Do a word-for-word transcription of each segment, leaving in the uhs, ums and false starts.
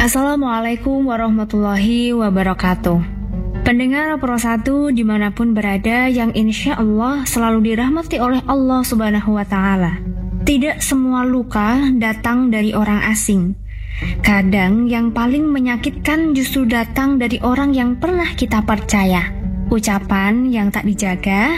Assalamualaikum warahmatullahi wabarakatuh. Pendengar Pro satu dimanapun berada yang insya Allah selalu dirahmati oleh Allah Subhanahu wa Ta'ala. Tidak semua luka datang dari orang asing. Kadang yang paling menyakitkan justru datang dari orang yang pernah kita percaya. Ucapan yang tak dijaga,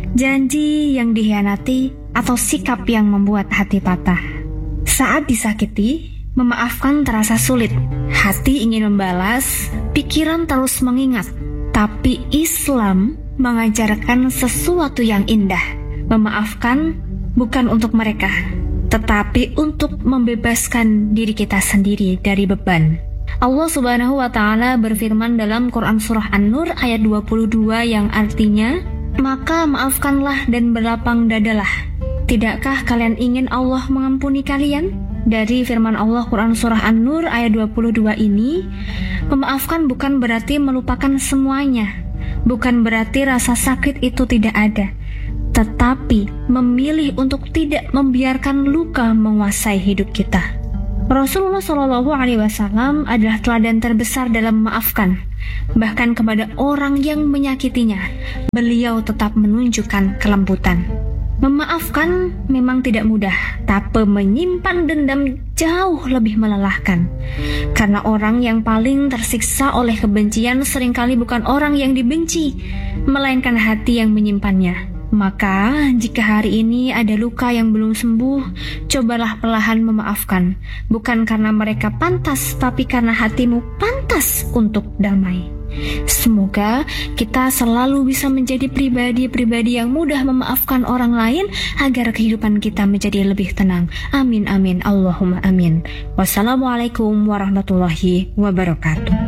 janji yang dikhianati, atau sikap yang membuat hati patah. Saat disakiti, memaafkan terasa sulit. Hati ingin membalas, pikiran terus mengingat. Tapi Islam mengajarkan sesuatu yang indah. Memaafkan bukan untuk mereka, tetapi untuk membebaskan diri kita sendiri dari beban. Allah Subhanahu wa Ta'ala berfirman dalam Quran Surah An-Nur ayat dua puluh dua yang artinya, maka maafkanlah dan berlapang dadalah. Tidakkah kalian ingin Allah mengampuni kalian? Dari firman Allah Quran Surah An-Nur ayat dua puluh dua ini, memaafkan bukan berarti melupakan semuanya. Bukan berarti rasa sakit itu tidak ada, tetapi memilih untuk tidak membiarkan luka menguasai hidup kita. Rasulullah Shallallahu Alaihi Wasallam adalah teladan terbesar dalam memaafkan. Bahkan kepada orang yang menyakitinya, beliau tetap menunjukkan kelembutan. Memaafkan memang tidak mudah, tapi menyimpan dendam jauh lebih melelahkan. Karena orang yang paling tersiksa oleh kebencian seringkali bukan orang yang dibenci, melainkan hati yang menyimpannya. Maka, jika hari ini ada luka yang belum sembuh, cobalah perlahan memaafkan. Bukan karena mereka pantas, tapi karena hatimu pantas untuk damai. Semoga kita selalu bisa menjadi pribadi-pribadi yang mudah memaafkan orang lain agar kehidupan kita menjadi lebih tenang. Amin amin Allahumma amin. Wassalamualaikum warahmatullahi wabarakatuh.